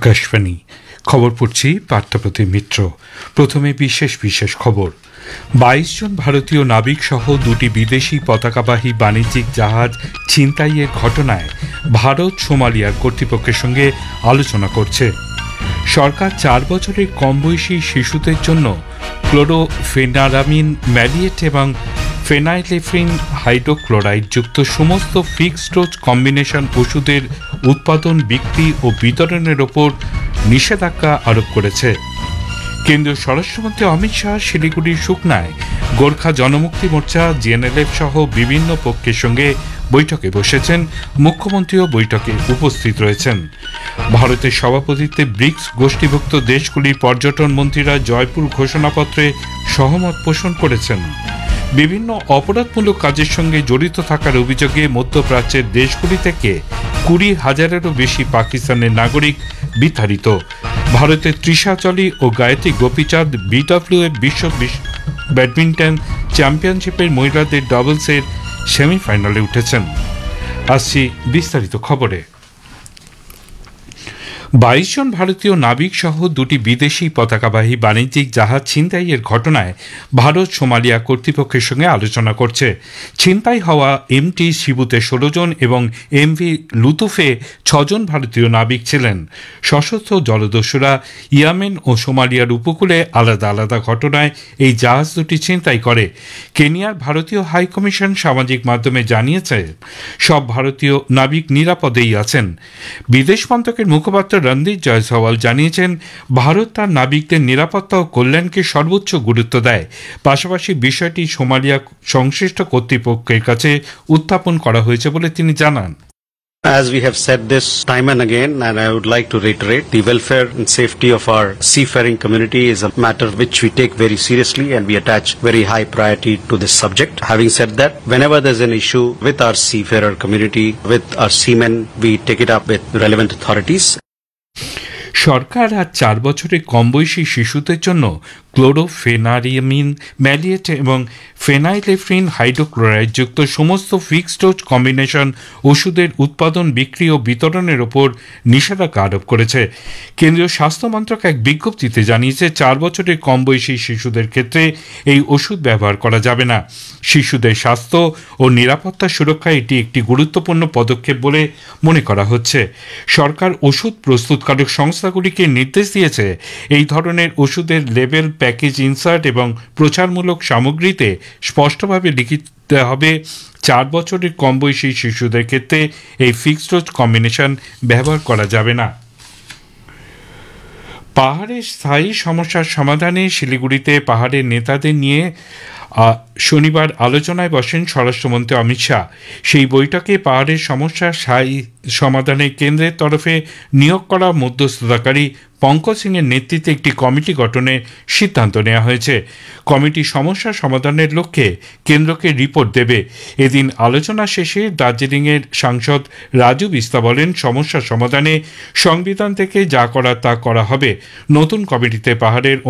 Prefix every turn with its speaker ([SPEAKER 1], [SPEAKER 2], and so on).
[SPEAKER 1] আকাশবাণী খবর পড়ছি পার্থপ্রতিম মিত্র। প্রথমে বিশেষ খবর। ২২ জন ভারতীয় নাবিক সহ দুটি বিদেশি পতাকাবাহী বাণিজ্যিক জাহাজ ছিনতাইয়ের ঘটনায় ভারত সোমালিয়ার কর্তৃপক্ষের সঙ্গে আলোচনা করছে। সরকার ৪ বছরের কম বয়সী শিশুদের জন্য ক্লোরোফেনারামিন, ম্যালিয়েট এবং ফেনাইলেফ্রিন হাইড্রোক্লোরাইড যুক্ত সমস্ত ফিক্সড ডোজ কম্বিনেশন ওষুধের উৎপাদন, বিক্রি ও বিতরণের ওপর নিষেধাজ্ঞা আরোপ করেছে। কেন্দ্রীয় স্বরাষ্ট্রমন্ত্রী অমিত শাহ শিলিগুড়ির সুকনায় গোর্খা জনমুক্তি মোর্চা, জিএনএলএফ সহ বিভিন্ন পক্ষের সঙ্গে বৈঠকে বসেছেন। মুখ্যমন্ত্রীও বৈঠকে উপস্থিত রয়েছেন। ভারতের সভাপতিত্বে ব্রিক্স গোষ্ঠীভুক্ত দেশগুলির পর্যটন মন্ত্রীরা জয়পুর ঘোষণাপত্রে সহমত পোষণ করেছেন। বিভিন্ন অপরাধমূলক কাজের সঙ্গে জড়িত থাকার অভিযোগে মধ্যপ্রাচ্যের দেশগুলি থেকে ২০,০০০-এরও বেশি পাকিস্তানের নাগরিক বিতাড়িত। ভারতের তৃষা জলি ও গায়ত্রী গোপীচাঁদ বিডব্লিউএফ বিশ্ব ব্যাডমিন্টন চ্যাম্পিয়নশিপের মহিলাদের ডাবলসের সেমিফাইনালে উঠেছেন। আসছি বিস্তারিত খবরে। ২২ জন ভারতীয় নাবিক সহ দুটি বিদেশি পতাকাবাহী বাণিজ্যিক জাহাজ ছিনতাইয়ের ঘটনায় ভারত সোমালিয়া কর্তৃপক্ষের সঙ্গে আলোচনা করছে। ছিনতাই হওয়া এমটি শিবুতে ১৬ জন এবং এমভি লুতুফে ৬ জন ভারতীয় নাবিক ছিলেন। সশস্ত্র জলদস্যুরা ইয়েমেন ও সোমালিয়ার উপকূলে আলাদা আলাদা ঘটনায় এই জাহাজ দুটি ছিনতাই করে। কেনিয়ার ভারতীয় হাইকমিশন সামাজিক মাধ্যমে জানিয়েছে সব ভারতীয় নাবিক নিরাপদেই আছেন। বিদেশ মন্ত্রকের মুখপাত্র রণদীপ জয়সওয়াল জানিয়েছেন, ভারত তার নাবিকদের নিরাপত্তা ও কল্যাণকে সর্বোচ্চ গুরুত্ব দেয়। পাশাপাশি বিষয়টি সোমালিয়া সংশ্লিষ্ট কর্তৃপক্ষের কাছে উত্থাপন করা হয়েছে বলে তিনি জানান।
[SPEAKER 2] As we have said this time and again, and I would like to reiterate, the welfare and safety of our seafaring community is a matter which we take very seriously and we attach very high priority to this subject. Having said that, whenever there's an issue with our seafarer community, with our seamen, we take it up with relevant authorities.
[SPEAKER 1] সরকার আজ ৪ বছরের কম বয়সী শিশুদের জন্য ক্লোরোফেনারামিন, maleate এবং phenylephrine hydrochloride যুক্ত সমস্ত fixed dose combination ওষুধের উৎপাদন, বিক্রি ও বিতরণের ওপর নিষেধাজ্ঞা আরোপ করেছে। কেন্দ্রীয় স্বাস্থ্য মন্ত্রক এক বিজ্ঞপ্তিতে জানিয়েছে, ৪ বছরের কম বয়সী শিশুদের ক্ষেত্রে এই ওষুধ ব্যবহার করা যাবে না। শিশুদের স্বাস্থ্য ও নিরাপত্তা সুরক্ষায় এটি একটি গুরুত্বপূর্ণ পদক্ষেপ বলে মনে করা হচ্ছে। সরকার ওষুধ প্রস্তুতকারক সংস্থাগুলিকে নির্দেশ দিয়েছে এই ধরনের ওষুধের লেবেল, প্যাকেজ ইনসার্ট এবং প্রচারমূলক সামগ্রীতে স্পষ্টভাবে লিখিত হবে ৪ বছরের কম বয়সী শিশুদের ক্ষেত্রে এই ফিক্সড ডোজ কম্বিনেশন ব্যবহার করা যাবে না। পাহাড়ের স্থায়ী সমস্যার সমাধানে শিলিগুড়িতে পাহাড়ের নেতাদের নিয়ে শনিবার আলোচনায় বসেন স্বরাষ্ট্রমন্ত্রী অমিত শাহ। সেই বৈঠকে পাহাড়ের সমস্যার স্থায়ী সমাধানে কেন্দ্রের তরফে নিয়োগ করা মধ্যস্থতাকারী পঙ্কজ সিংয়ের নেতৃত্বে একটি কমিটি গঠনের সিদ্ধান্ত নেওয়া হয়েছে। কমিটি সমস্যা সমাধানের লক্ষ্যে কেন্দ্রকে রিপোর্ট দেবে। এদিন আলোচনা শেষে দার্জিলিংয়ের সাংসদ রাজু বিস্তা বলেন, সমস্যা সমাধানে সংবিধান থেকে যা করার তা করা হবে। নতুন কমিটিতে পাহাড়ের